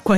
Qua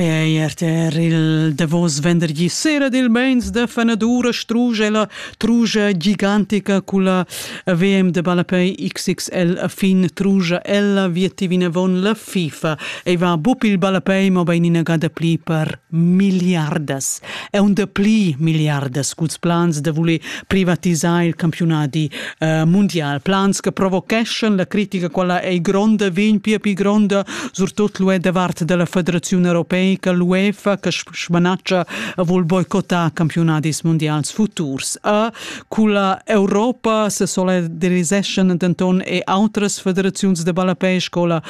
è il Davos venerdì sera del Mainz da fanadura struge la truge gigantica con la VM de Balapei XXL a fin truge ella viettivina von la FIFA e va bupi il Balapei ma benina gada pli per miliardas. È un de pli miliardas culs plans da voler privatizzare il campionati mondial. Plans che provocation la critica quella è gronda vin più gronda surtout lo è davart della Federazione Europea che l'UEFA che smanaccia vuol boicottare campionati mondiali futurs. Con l'Europa si solidariscono d'anton e altre federazioni di Balapei con la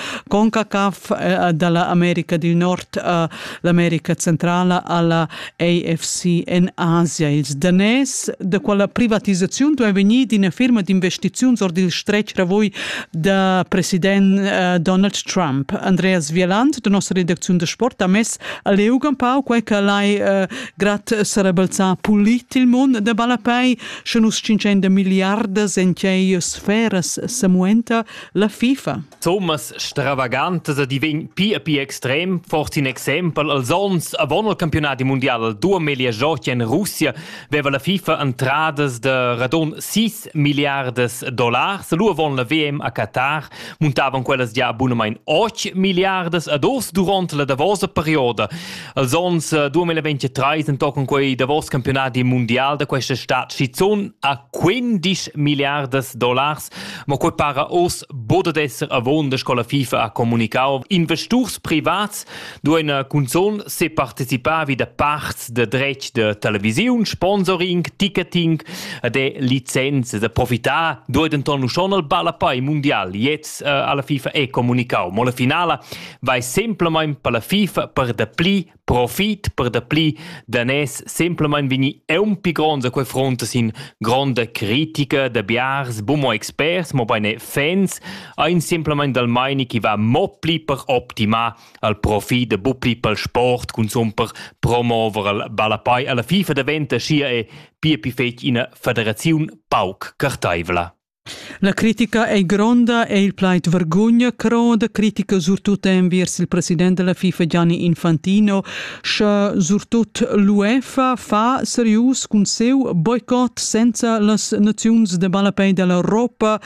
CONCACAF dall'America del Nord all'America centrale alla AFC in Asia. Il danès da quella privatizzazione è venuta in una firma di investizioni sordi il stretch voi da presidente Donald Trump. Andreas Wieland, la nostra redazione di sport, ha messo a Leugan Pau, che lei grat sarebbe pulit il mondo da Balapei, c'è uns 500 miliardi in che sferas samuenta la FIFA. Sommas stravagantes divin più extrem, forse in esempio, als ons avon il campionato mondiale al 2018 in Russia, aveva la FIFA entrades de radon 6 miliardes dollars, lu avon la VM a Qatar, montavan quelles già abonament 8 miliardes ad os durant la davosa perioda. Als ons 2023 in toccon quei davos campionati mondial de questa stat schizon a 15 miliardes dollars, ma quei para os boda d'esser avon de scola FIFA a comunicau. Investors privats duen cunzon se participavi de parts de dretg de televisiun, sponsoring, ticketing, de licenze, de profitar due denton schon al Balapei mondial, jetzt alla FIFA e comunicau. Ma la finala vai semplament per la FIFA per de pli profit, per de pli danès, semplament vini un pi gronza quei fronte sin gronda critica de biars, bumo experts, mo bene fans, ein semplament del maini chi va mo pli per optima al profit de bu pli per sport, consum per promover al Balapei. Alla FIFA diventa scia e pi fetg in federaziun pauc cartaivla. La critica è gronda e il plait vergogna croda, critica surtut envers il presidente della FIFA Gianni Infantino, che surtut l'UEFA fa serius con seu boicott senza las nazions de Balapei dell'Europa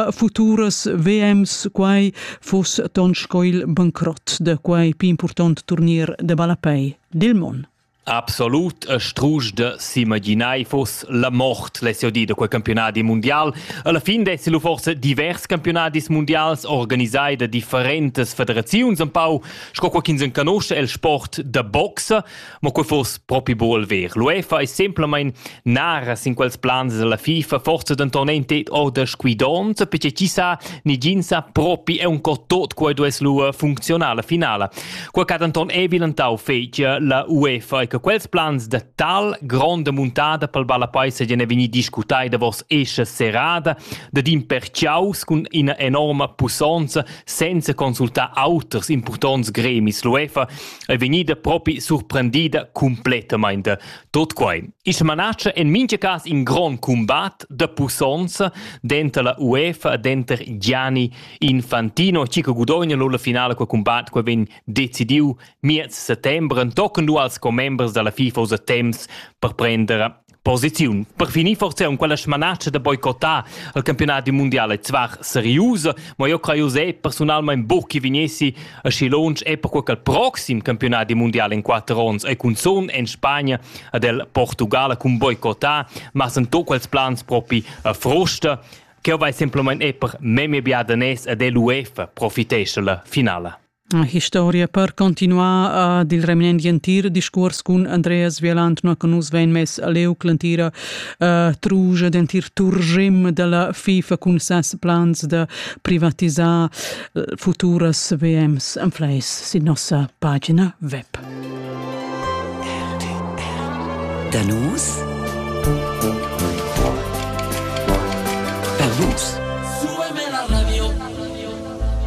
futuras VMs quai fos tonschcoil bankrott de quai pi important turnier de Balapei del mon. Absolut, a strusch de s'imaginai fos la mort, lesio di de quei campionati mondial. Alla fin dessi lu forse divers campionati mondials organisai de differentes federaziuns, un pau sco qua kinsen canosce el sport de boxa, ma quei fos propi bol ver. L'UEFA è semplament naras in quels plans della FIFA, forse d'anton entet o de squidons, perché ci sa ni ginsa propi è un cottot quei dues lu funzionale finale. Qua d'anton evidentau fece la UEFA che quels plans de tal gronda montada pel Balapei se gene veni discutai da vos esce serada, de din perciaus cun ina enorma pussonza senza consultar auters importants gremis. L'UEFA è venida propi surprendida completamente tot quai. Is manaccia en mince cas in gran combat de pussonza dentro la UEFA, dentro Gianni Infantino. Cico Gudogna lo la finale qua combat qua ven decidiu miez settembre, tocken du als co-members della FIFA usa temps per prendere posizione. Per finire forse è quella smanaccia da boicottare il campionato mondiale zwar seriosa, ma io credo che personalmente bocchi vignesi a Scilonge e per quel prossimo campionato mondiale in 4 anni e con son in Spagna e del Portogallo con boicottare, ma sono tutti quels plans proprio a frosta che vai semplicemente per meme biadanes e dell'UEFA profitesce la finale. Historia per continuare del reminendientir discorso con Andreas Wieland no con us ven mes a leu clantira truge dentir turgim della FIFA con ses plans de privatizzare futuras VMs en fleis sin nostra pagina web. Danus? Danus?